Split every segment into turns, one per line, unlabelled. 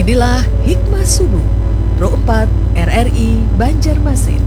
Inilah Hikmah Subuh Pro 4 RRI Banjarmasin.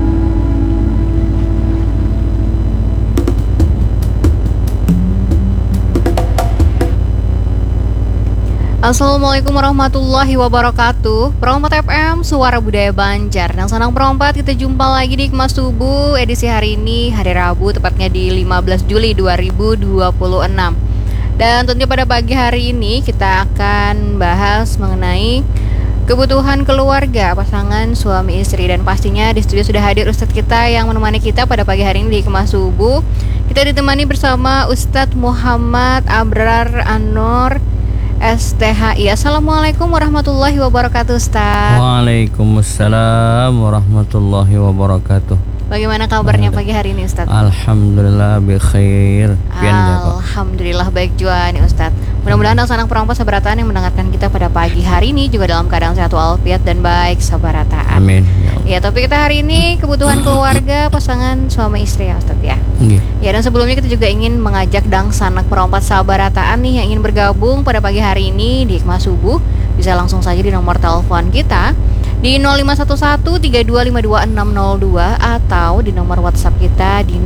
Assalamualaikum warahmatullahi wabarakatuh. Pro 4 FM, Suara Budaya Banjar. Dan senang Pro 4, kita jumpa lagi di Hikmah Subuh edisi hari ini, hari Rabu, tepatnya di 15 Juli 2026. Dan tentunya pada pagi hari ini kita akan bahas mengenai kebutuhan keluarga, pasangan suami istri. Dan pastinya di studio sudah hadir Ustadz kita yang menemani kita pada pagi hari ini di Hikmah Subuh. Kita ditemani bersama Ustadz Muhammad Abrar An-Nur STHI. Assalamualaikum warahmatullahi wabarakatuh, Ustadz.
Waalaikumsalam warahmatullahi wabarakatuh.
Bagaimana kabarnya pagi hari ini, Ustadz?
Alhamdulillah bikhair.
Alhamdulillah baik juga nih, Ustadz. Mudah-mudahan anak perempuan sabarataan yang mendengarkan kita pada pagi hari ini juga dalam keadaan sehat walafiat dan baik sabarataan.
Amin.
Ya, topik kita hari ini kebutuhan keluarga pasangan suami istri ya, Ustadz ya. Ya, dan sebelumnya kita juga ingin mengajak sanak perempuan sabarataan nih yang ingin bergabung pada pagi hari ini di Hikmah Subuh, bisa langsung saja di nomor telepon kita di 0511-3252-602 atau di nomor WhatsApp kita di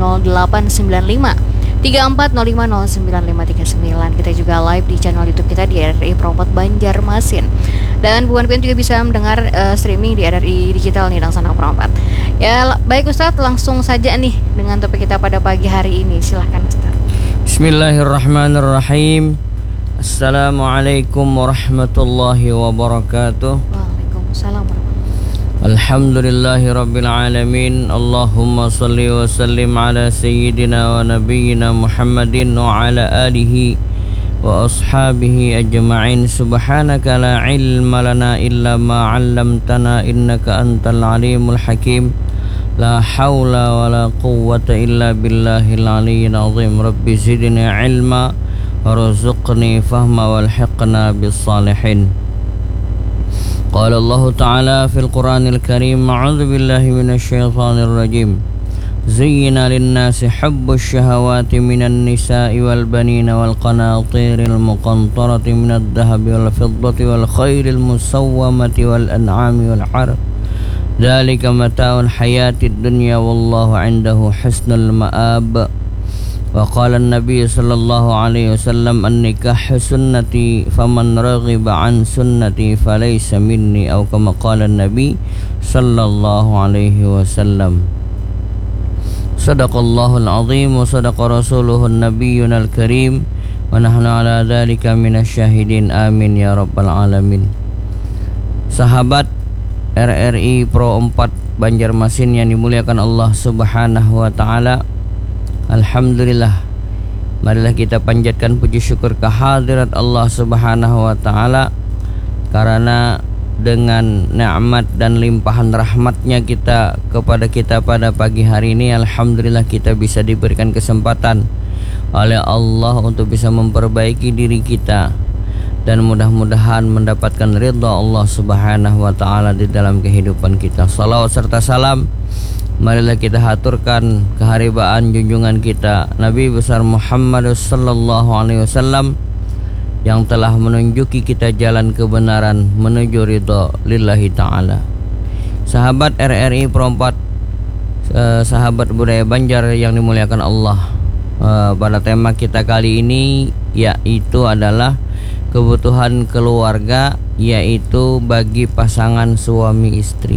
0895-3405-0959. Kita juga live di channel YouTube kita di RRI Pro 4 Banjarmasin. Dan bukan juga bisa mendengar streaming di RRI Digital nih dan Sanak Pro 4. Ya, baik Ustadz, langsung saja nih dengan topik kita pada pagi hari ini. Silahkan Ustadz.
Bismillahirrahmanirrahim. Assalamualaikum warahmatullahi wabarakatuh.
Waalaikumsalam warahmatullahi wabarakatuh.
Alhamdulillahi rabbil alamin. Allahumma salli wa sallim ala sayyidina wa nabiyyina Muhammadin wa ala alihi wa ashabihi ajma'in. Subhanaka la ilma lana illa ma 'allamtana innaka antal alimul hakim. La hawla wa la quwwata illa billahil aliyyil azim. Rabbi zidni ilma warzuqni fahma walhiqna bis salihin. Qala Allah Ta'ala fil Qur'anil Karim, a'udzu billahi minasy syaithanir rajim. Zayyana lin-nasi hubbus syahawati minan nisa'i wal banina wal qanatiril muqantarati minad dhahabi wal fiddati wal khairil musawwamati wal an'ami wal harth. Dzalika mata'ul hayatid dunya wallahu 'indahu husnul ma'ab. Wa qala an-nabiy sallallahu alaihi wasallam an-nikah sunnati faman raghiba an sunnati falaysa minni, atau kama qala an-nabiy sallallahu alaihi wasallam. Sadaqallahul azim wa sadaqa rasuluhun nabiyyunal karim wa nahnu ala dzalika minasyahidin. Amin ya rabbal alamin. Sahabat RRI Pro 4 Banjarmasin yang dimuliakan Allah Subhanahu wa taala, alhamdulillah, marilah kita panjatkan puji syukur kehadirat Allah Subhanahu wa taala, karena dengan nikmat dan limpahan rahmatnya kita kepada kita pada pagi hari ini, alhamdulillah kita bisa diberikan kesempatan oleh Allah untuk bisa memperbaiki diri kita dan mudah-mudahan mendapatkan ridha Allah Subhanahu wa taala di dalam kehidupan kita. Salawat serta salam marilah kita haturkan keharibaan junjungan kita Nabi besar Muhammad sallallahu alaihi wasallam yang telah menunjuki kita jalan kebenaran menuju ridha lillahi ta'ala. Sahabat RRI Pro 4, sahabat budaya Banjar yang dimuliakan Allah, pada tema kita kali ini yaitu adalah kebutuhan keluarga, yaitu bagi pasangan suami istri.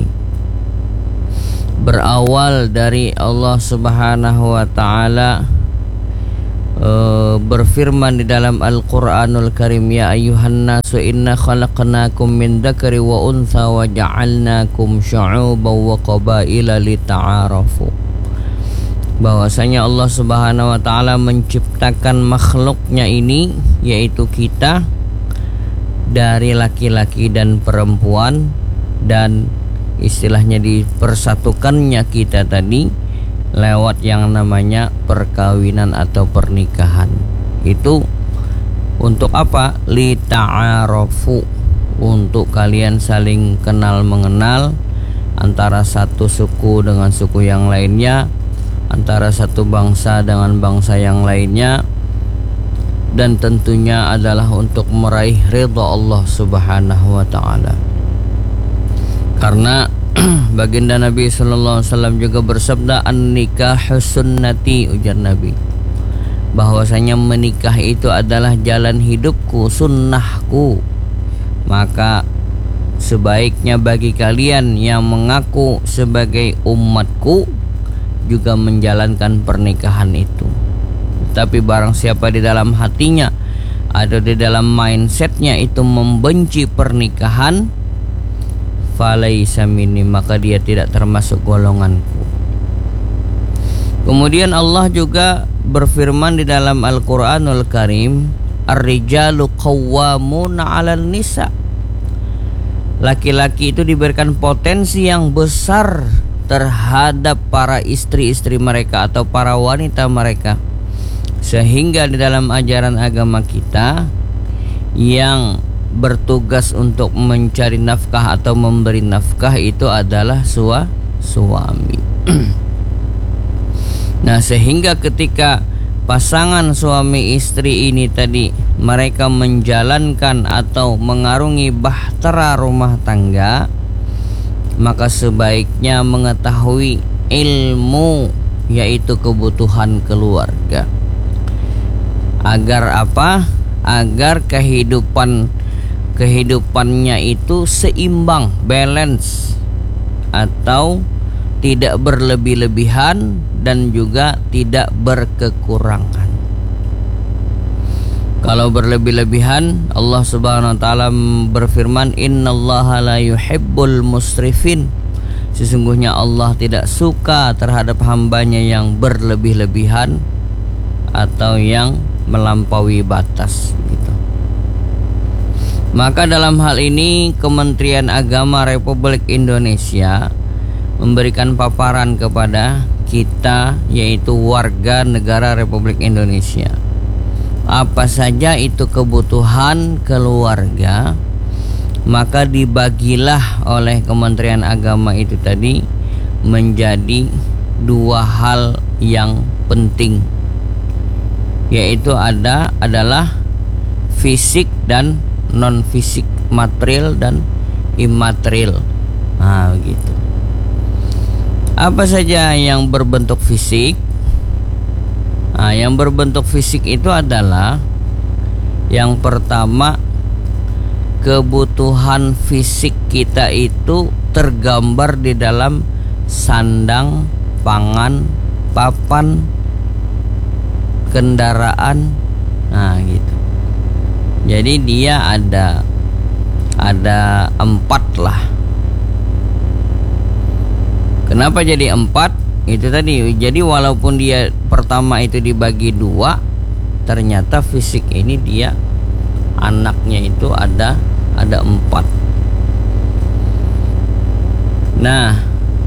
Berawal dari Allah Subhanahu wa taala berfirman di dalam Al-Qur'anul Karim, ya ayyuhan nasu inna khalaqnakum min dzakari wa untha wa ja'alnakum syu'uban wa qabaila lita'arafu. Bahwasanya Allah Subhanahu wa taala menciptakan makhluknya ini, yaitu kita, dari laki-laki dan perempuan, dan istilahnya dipersatukannya kita tadi lewat yang namanya perkawinan atau pernikahan. Itu untuk apa? Li ta'arafu, untuk kalian saling kenal mengenal antara satu suku dengan suku yang lainnya, antara satu bangsa dengan bangsa yang lainnya, dan tentunya adalah untuk meraih ridha Allah Subhanahu wa taala. Karena baginda Nabi sallallahu alaihi wasallam juga bersabda, an-nikahu sunnati, ujar Nabi, bahwasanya menikah itu adalah jalan hidupku, sunnahku. Maka sebaiknya bagi kalian yang mengaku sebagai umatku juga menjalankan pernikahan itu. Tapi barang siapa di dalam hatinya atau di dalam mindsetnya itu membenci pernikahan, falaisa minni, maka dia tidak termasuk golonganku. Kemudian Allah juga berfirman di dalam Al-Qur'anul Karim, ar-rijalu qawwamuna 'alan nisa. Laki-laki itu diberikan potensi yang besar terhadap para istri-istri mereka atau para wanita mereka, sehingga di dalam ajaran agama kita yang bertugas untuk mencari nafkah atau memberi nafkah itu adalah suami. Nah, sehingga ketika pasangan suami istri ini tadi mereka menjalankan atau mengarungi bahtera rumah tangga, maka sebaiknya mengetahui ilmu, yaitu kebutuhan keluarga. Agar apa? Agar kehidupannya itu seimbang, balance, atau tidak berlebih-lebihan dan juga tidak berkekurangan. Kalau berlebih-lebihan, Allah Subhanahu wa taala berfirman, innallaha la yuhibbul musrifin. Sesungguhnya Allah tidak suka terhadap hambanya yang berlebih-lebihan atau yang melampaui batas gitu. Maka dalam hal ini Kementerian Agama Republik Indonesia memberikan paparan kepada kita, yaitu warga negara Republik Indonesia, apa saja itu kebutuhan keluarga, maka dibagilah oleh Kementerian Agama itu tadi menjadi dua hal yang penting, yaitu adalah fisik dan non fisik, material dan imaterial. Nah, begitu. Apa saja yang berbentuk fisik? Nah, yang berbentuk fisik itu adalah yang pertama, kebutuhan fisik kita itu tergambar di dalam sandang, pangan, papan, kendaraan. Nah, gitu. Jadi dia ada 4 lah. Kenapa jadi 4? Itu tadi. Jadi walaupun dia pertama itu dibagi 2, ternyata fisik ini dia anaknya itu ada 4. Nah,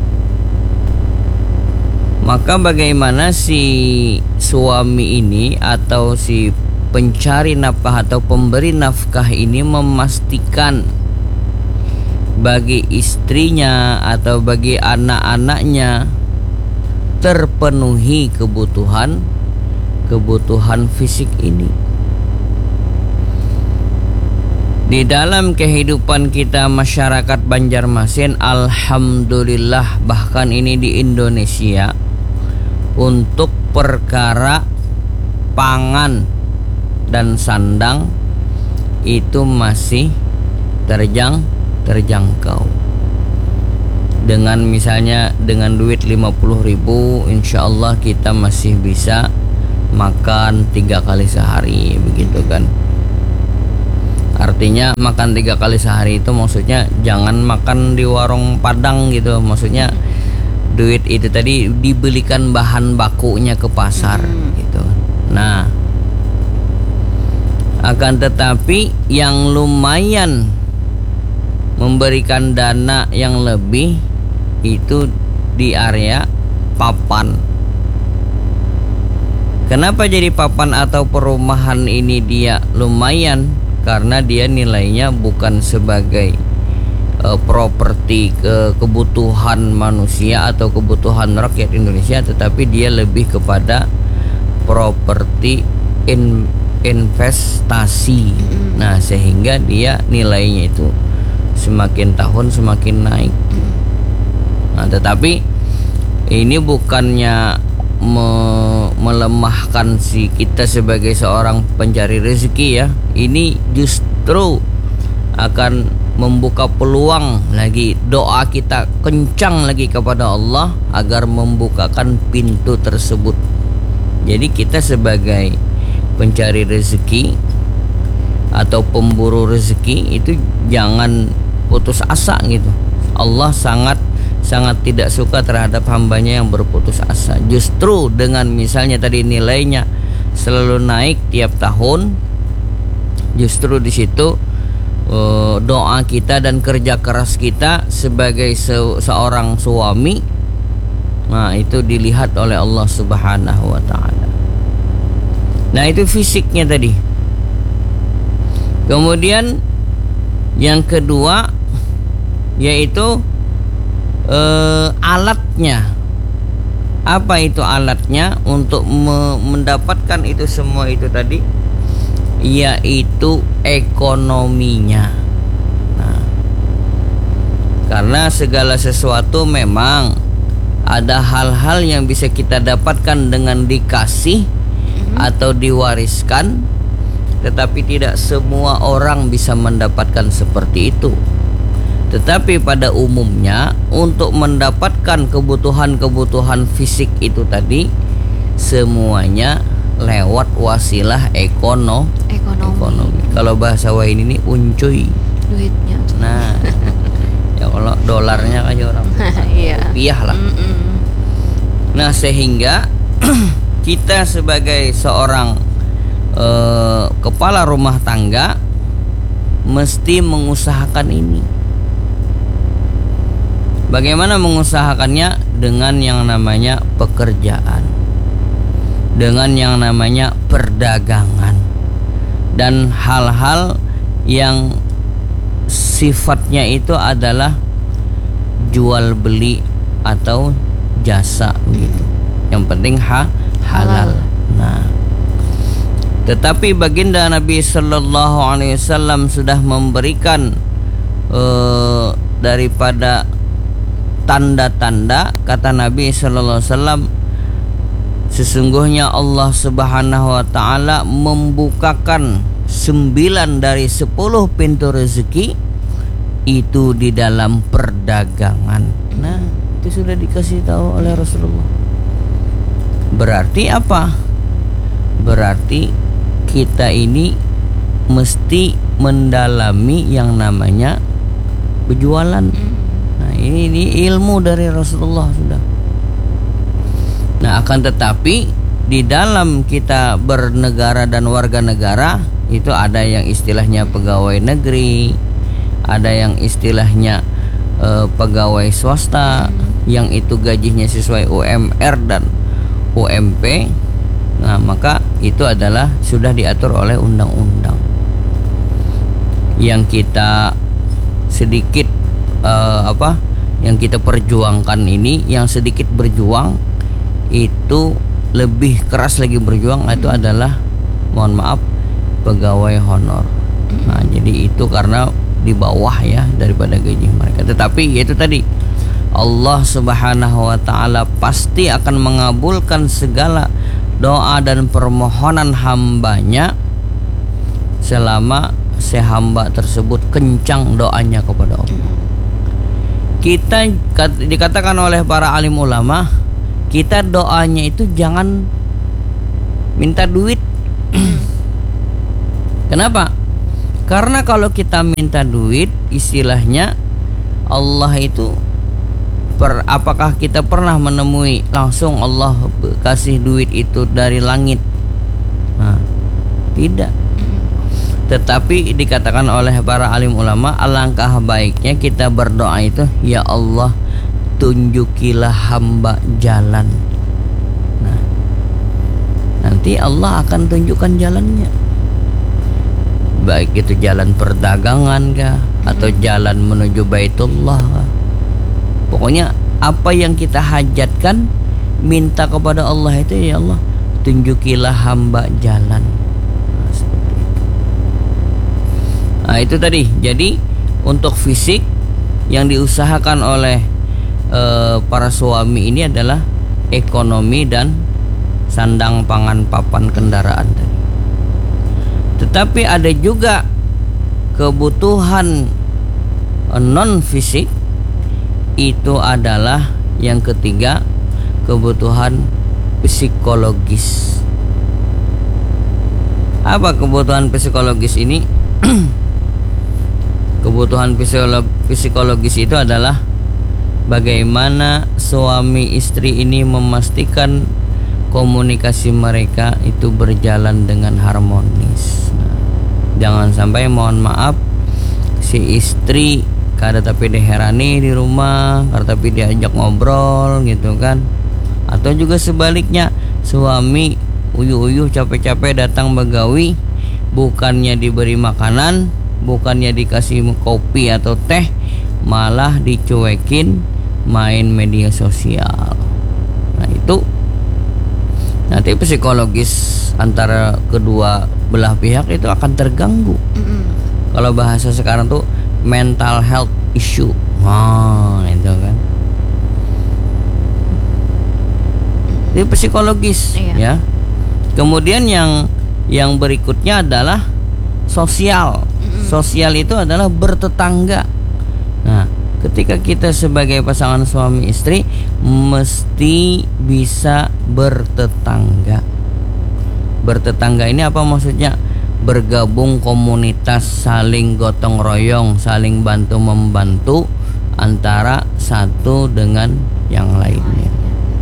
maka bagaimana si suami ini atau si pencari nafkah atau pemberi nafkah ini memastikan bagi istrinya atau bagi anak-anaknya terpenuhi kebutuhan fisik ini. Di dalam kehidupan kita masyarakat Banjarmasin, alhamdulillah, bahkan ini di Indonesia, untuk perkara pangan dan sandang itu masih terjangkau. Dengan misalnya dengan duit 50.000, insya Allah kita masih bisa makan 3 kali sehari, begitu kan. Artinya makan 3 kali sehari itu maksudnya jangan makan di warung Padang gitu. Maksudnya duit itu tadi dibelikan bahan bakunya ke pasar gitu. Nah, akan tetapi yang lumayan memberikan dana yang lebih itu di area papan. Kenapa jadi papan atau perumahan ini dia lumayan? Karena dia nilainya bukan sebagai properti kebutuhan manusia atau kebutuhan rakyat Indonesia, tetapi dia lebih kepada properti investasi. Nah, sehingga dia nilainya itu semakin tahun semakin naik. Nah, tetapi ini bukannya melemahkan si kita sebagai seorang pencari rezeki ya. Ini justru akan membuka peluang lagi, doa kita kencang lagi kepada Allah agar membukakan pintu tersebut. Jadi kita sebagai pencari rezeki atau pemburu rezeki itu jangan putus asa gitu. Allah sangat tidak suka terhadap hambanya yang berputus asa. Justru dengan misalnya tadi nilainya selalu naik tiap tahun, justru di situ doa kita dan kerja keras kita sebagai seorang suami, nah itu dilihat oleh Allah Subhanahu wa taala. Nah, itu fisiknya tadi. Kemudian yang kedua yaitu alatnya. Apa itu alatnya untuk mendapatkan itu semua itu tadi? Yaitu ekonominya. Nah, karena segala sesuatu memang ada hal-hal yang bisa kita dapatkan dengan dikasih atau diwariskan, tetapi tidak semua orang bisa mendapatkan seperti itu. Tetapi pada umumnya untuk mendapatkan kebutuhan-kebutuhan fisik itu tadi semuanya lewat wasilah ekonomi. Kalau bahasa Wain ini uncuy,
duitnya.
Nah, ya kalau dolarnya aja orang rupiah lah. Nah, sehingga kita sebagai seorang kepala rumah tangga mesti mengusahakan ini. Bagaimana mengusahakannya? Dengan yang namanya pekerjaan, dengan yang namanya perdagangan, dan hal-hal yang sifatnya itu adalah jual beli atau jasa gitu. Yang penting halal. Nah, tetapi baginda Nabi Sallallahu Alaihi Wasallam sudah memberikan daripada tanda-tanda, kata Nabi Sallallahu Alaihi Wasallam, sesungguhnya Allah Subhanahu Wa Taala membukakan 9 dari 10 pintu rezeki itu di dalam perdagangan. Nah, itu sudah dikasih tahu oleh Rasulullah. Berarti apa? Berarti kita ini mesti mendalami yang namanya berjualan. Nah, ini ilmu dari Rasulullah sudah. Nah, akan tetapi di dalam kita bernegara dan warga negara itu ada yang istilahnya pegawai negeri, ada yang istilahnya pegawai swasta, yang itu gajinya sesuai UMR dan UMP. Nah, maka itu adalah sudah diatur oleh undang-undang. Yang kita sedikit yang kita perjuangkan ini, yang sedikit berjuang itu lebih keras lagi berjuang, itu adalah, mohon maaf, pegawai honor. Nah, jadi itu karena di bawah ya daripada gaji mereka. Tetapi itu tadi, Allah Subhanahu wa Ta'ala pasti akan mengabulkan segala doa dan permohonan hambanya selama si hamba tersebut kencang doanya kepada Allah. Kita dikatakan oleh para alim ulama, kita doanya itu jangan minta duit. Kenapa? Karena kalau kita minta duit, istilahnya Allah itu apakah kita pernah menemui langsung Allah kasih duit itu dari langit? Nah, tidak. Tetapi dikatakan oleh para alim ulama, alangkah baiknya kita berdoa itu, ya Allah, tunjukilah hamba jalan. Nah, nanti Allah akan tunjukkan jalannya, baik itu jalan perdagangan kah, atau jalan menuju Baitullah kah. Pokoknya apa yang kita hajatkan, minta kepada Allah itu, ya Allah, tunjukilah hamba jalan. Nah, itu tadi. Jadi untuk fisik yang diusahakan oleh para suami ini adalah ekonomi dan sandang pangan papan kendaraan tadi. Tetapi ada juga kebutuhan non fisik, itu adalah yang ketiga, kebutuhan psikologis. Apa kebutuhan psikologis ini? Kebutuhan psikologis itu adalah bagaimana suami istri ini memastikan komunikasi mereka itu berjalan dengan harmonis. Jangan sampai, mohon maaf, si istri kada tapi diherani di rumah, kada tapi diajak ngobrol gitu kan. Atau juga sebaliknya, suami uyuh-uyuh capek-capek datang begawi, bukannya diberi makanan, bukannya dikasih kopi atau teh, malah dicuekin main media sosial. Nah, itu nanti psikologis antara kedua belah pihak itu akan terganggu. Kalau bahasa sekarang tuh mental health issue. Itu kan. Itu psikologis, ya. Kemudian yang berikutnya adalah sosial. Sosial itu adalah bertetangga. Nah, ketika kita sebagai pasangan suami istri mesti bisa bertetangga. Bertetangga ini apa maksudnya? Bergabung komunitas, saling gotong royong, saling bantu membantu antara satu dengan yang lainnya.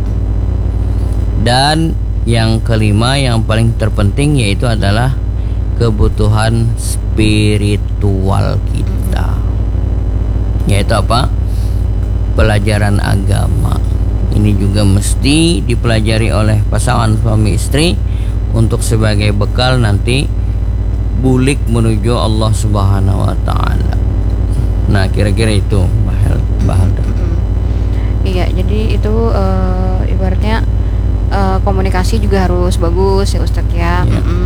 Dan yang kelima, yang paling terpenting, yaitu adalah kebutuhan spiritual kita. Yaitu apa? Pelajaran agama. Ini juga mesti dipelajari oleh pasangan suami istri untuk sebagai bekal nanti bulik menuju Allah Subhanahu wa taala. Nah, kira-kira itu Mbak Halda.
Iya, jadi itu ibaratnya komunikasi juga harus bagus ya Ustadz ya.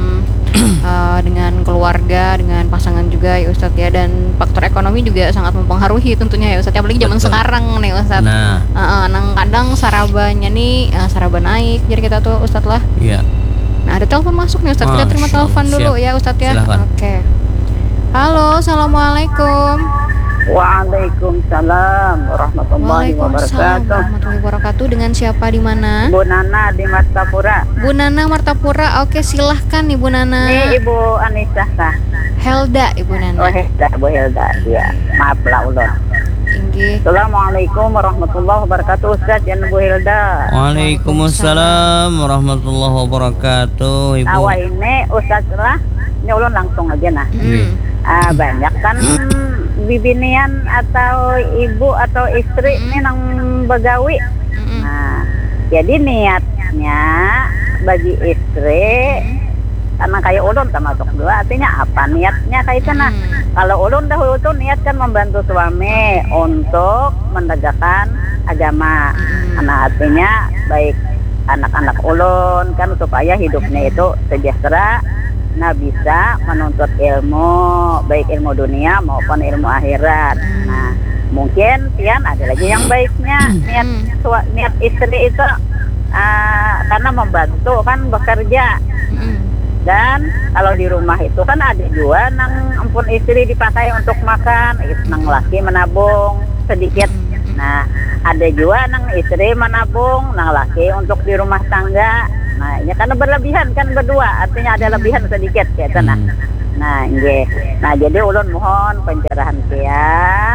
Dengan keluarga, dengan pasangan juga ya Ustadz ya, dan faktor ekonomi juga sangat mempengaruhi tentunya ya Ustadz, apalagi zaman sekarang nih Ustadz. Nah, kadang sarabanya nih saraba naik, jadi kita tuh Ustadz lah.
Iya.
Nah, ada telepon masuk nih Ustadz, kita terima telepon dulu ya Ustadz ya.
Silahkan.
Oke. Halo, assalamualaikum.
Waalaikumsalam warahmatullahi
Waalaikumsalam
wabarakatuh.
warahmatullahi wabarakatuh. Dengan siapa, di mana?
Bu Nana di Martapura.
Bu Nana Martapura. Oke, silahkan Ibu Nana.
Ini Ibu Anissa kah?
Helda Ibu Nana.
Oh, Helda, Bu Helda. Ya, maaf lah ulun.
Inggih.
Assalamualaikum warahmatullahi wabarakatuh, Ustaz dan Bu Helda.
Waalaikumsalam warahmatullahi wabarakatuh, Ibu.
Awal ini Ustaz lah, ini ulun langsung aja nah. Banyak kan bibinian atau ibu atau istri ini nang begawi. Nah, jadi niatnya bagi istri, karena kayak ulun termasuk dua, artinya apa niatnya kayak nah. Kalau ulun dahulu tuh niat kan membantu suami untuk menegakkan agama. Karena artinya baik anak-anak ulun kan supaya hidupnya itu sejahtera. Nah, bisa menuntut ilmu, baik ilmu dunia maupun ilmu akhirat. Nah, mungkin pian ada lagi yang baiknya niat istri itu karena membantu kan bekerja. Dan kalau di rumah itu kan ada juga nang ampun istri dipakai untuk makan, nang laki menabung sedikit. Nah, ada juga nang istri menabung, nang laki untuk di rumah tangga. Nah, ini karena berlebihan kan berdua, artinya ada lebihan sedikit gitu nah. Nah, nggih. Nah, jadi ulun mohon pencerahan pian.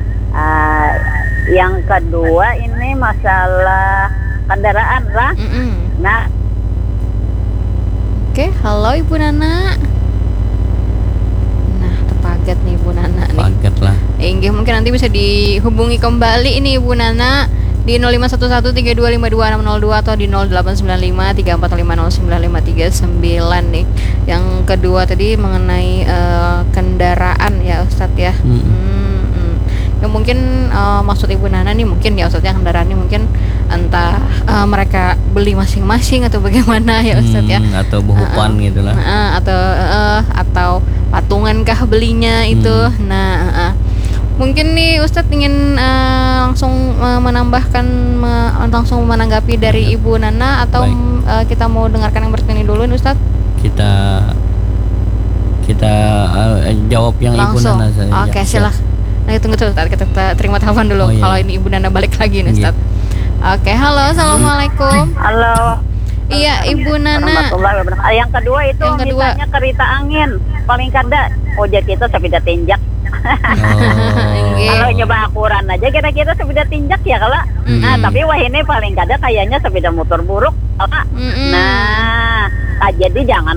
Yang kedua ini masalah kendaraan lah. Nah,
oke, halo Ibu Nana. Nah, terpaget nih Ibu Nana nih.
Paket lah.
Inggih, mungkin nanti bisa dihubungi kembali ini Ibu Nana di 051132525602 atau di 089534509539 nih. Yang kedua tadi mengenai kendaraan ya Ustadz ya. Ya mungkin maksud Ibu Nana nih mungkin ya Ustadz ya, kendaraannya mungkin entah mereka beli masing-masing atau bagaimana ya Ustadz ya.
Atau buhupan gitu lah.
Atau patungan kah belinya itu. Nah, mungkin nih Ustadz ingin langsung langsung menanggapi dari Ibu Nana atau kita mau dengarkan yang berikut ini dulu nih Ustadz?
Kita jawab yang
langsung.
Ibu Nana saja.
Oke, silakan. Nah, tunggu Ustadz, kita terima telepon dulu. Kalau ini Ibu Nana balik lagi nih Ustadz. Oke, halo, assalamualaikum.
Halo.
Iya, Ibu Nana.
Yang kedua itu misalnya kereta angin paling kada ojek kita sepeda tinjak. Kalau nyoba akuran aja kira-kira sepeda tinjak ya kalau. Nah, tapi wah ini paling kada kayaknya sepeda motor buruk. Nah, jadi jangan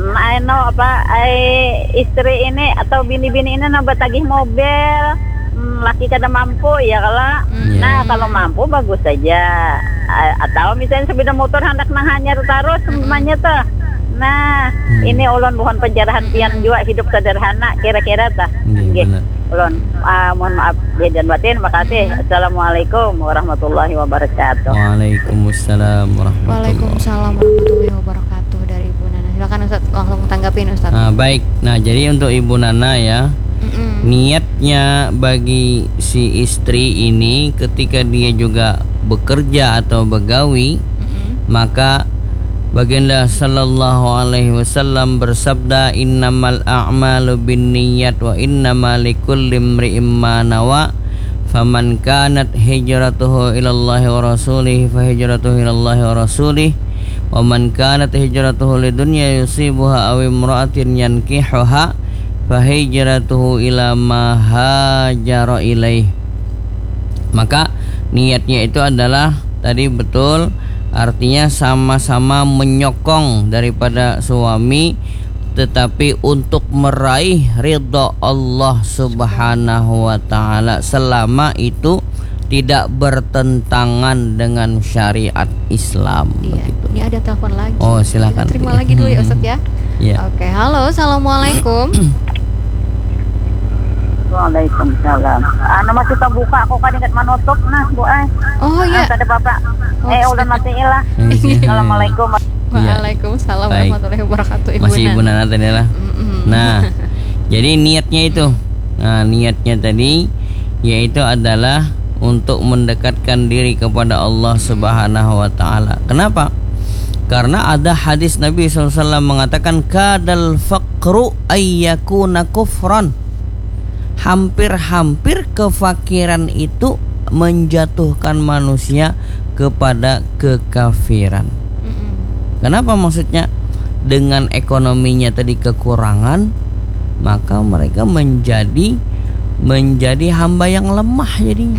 istri ini atau bini-bini ini nambah tagih mobil. Laki kada mampu ya kalau. Nah, kalau mampu bagus saja. Atau misalnya sepeda motor hendak hanya terus semuanya tuh. Nah, ini ulun bukan penjarahan pian juga hidup sederhana kira-kira tah. Nggih. Ulun mohon maaf dan batin. Makasih. Assalamualaikum warahmatullahi wabarakatuh.
Waalaikumsalam
warahmatullahi wabarakatuh dari Ibu Nana. Silakan Ustaz langsung tanggapin Ustaz.
Baik. Nah, jadi untuk Ibu Nana ya, niatnya bagi si istri ini ketika dia juga bekerja atau begawi, maka baginda sallallahu alaihi wasallam bersabda, innamal a'malu binniyat wa innamal likulli imri'in ma nawa, faman kanat hijratuhu ilallahi wa rasulih fa hijratuhu ilallahi wa rasulih, wa man kanat hijratuhu lidunya yusibuha aw imra'atin yankihuha fa hijratuhu ila ma hajara ilaih. Maka niatnya itu adalah tadi betul, artinya sama-sama menyokong daripada suami, tetapi untuk meraih ridha Allah Subhanahu wa taala, selama itu tidak bertentangan dengan syariat Islam. Begitu.
Ini ada telepon lagi.
Oh, silakan.
Kita terima lagi dulu ya Ustaz ya. Oke, halo, assalamualaikum.
Waalaikumsalam. Masih terbuka, aku kan ingat menutup nah Bu ay.
Oh iya.
Ada Bapak. Udah mati ilah. Assalamualaikum.
Waalaikumsalam warahmatullahi wabarakatuh.
Masih Ibu Nana tadi lah. Nah, jadi niatnya itu. Nah, niatnya tadi yaitu adalah untuk mendekatkan diri kepada Allah Subhanahu wa taala. Kenapa? Karena ada hadis Nabi SAW mengatakan kadal faqru ayyakuna kufran. Hampir-hampir kefakiran itu menjatuhkan manusia kepada kekafiran. Kenapa maksudnya? Dengan ekonominya tadi kekurangan, maka mereka menjadi hamba yang lemah jadinya.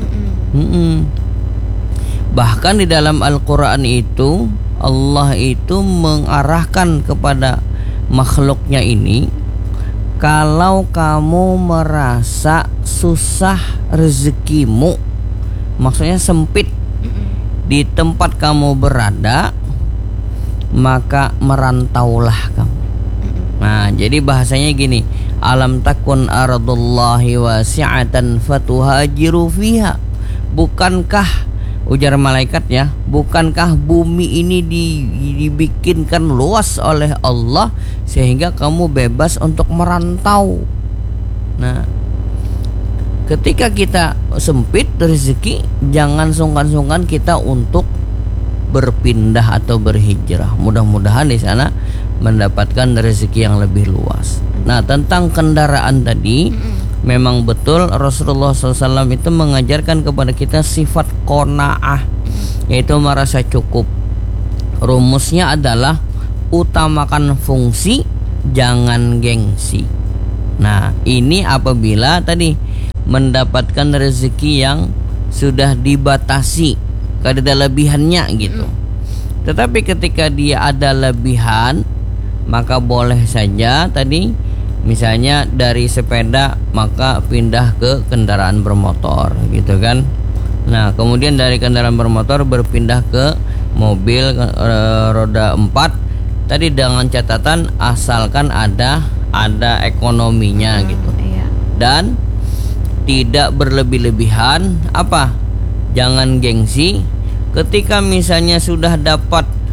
Bahkan di dalam Al-Quran itu Allah itu mengarahkan kepada makhluknya ini, kalau kamu merasa susah rezekimu, maksudnya sempit di tempat kamu berada, maka merantaulah kamu. Nah, jadi bahasanya gini, alam takun ardullahi wasi'atan fatuhajiru fiha. Bukankah, ujar malaikat ya, bukankah bumi ini dibikinkan luas oleh Allah sehingga kamu bebas untuk merantau. Nah, ketika kita sempit rezeki, jangan sungkan-sungkan kita untuk berpindah atau berhijrah. Mudah-mudahan di sana mendapatkan rezeki yang lebih luas. Nah, tentang kendaraan tadi, memang betul Rasulullah SAW itu mengajarkan kepada kita sifat qanaah, yaitu merasa cukup. Rumusnya adalah utamakan fungsi, jangan gengsi. Nah, ini apabila tadi mendapatkan rezeki yang sudah dibatasi, kada ada lebihannya gitu. Tetapi ketika dia ada lebihan, maka boleh saja tadi misalnya dari sepeda maka pindah ke kendaraan bermotor gitu kan. Nah, kemudian dari kendaraan bermotor berpindah ke mobil roda 4 tadi dengan catatan asalkan ada ekonominya gitu. Dan tidak berlebih-lebihan. Apa? Jangan gengsi. Ketika misalnya sudah dapat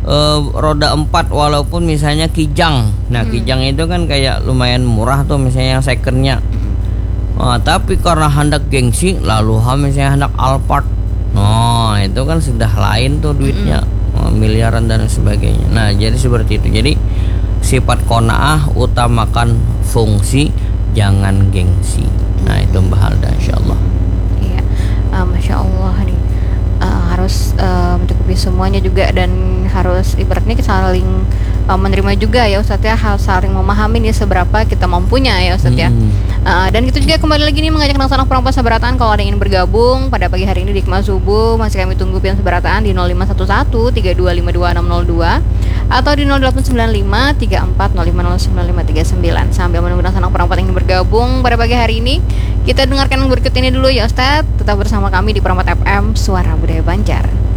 roda 4 walaupun misalnya Kijang. Nah Kijang itu kan kayak lumayan murah tuh misalnya yang secondnya. Tapi karena hendak gengsi lalu misalnya hendak Alphard. Itu kan sudah lain tuh duitnya, miliaran dan sebagainya. Nah jadi seperti itu. Jadi sifat qanaah, utamakan fungsi, jangan gengsi. Nah itu Mbak Halda, insyaallah.
Iya, masya Allah nih. Harus mencukupi semuanya juga, dan harus ibaratnya kita saling menerima juga ya Ustadz ya, harus saling memahami nih seberapa kita mampunya ya Ustadz ya. Dan itu juga kembali lagi nih mengajak anak perempuan seberataan, kalau ada yang ingin bergabung pada pagi hari ini di Hikmah Subuh, masih kami tunggu pian seberataan di 0511 3252 602 atau di 0895 34050959. Sambil menunggu anak perempuan yang ingin bergabung pada pagi hari ini, kita dengarkan yang berikut ini dulu ya Ustadz. Tetap bersama kami di Perempat FM, Suara Budaya Banjar.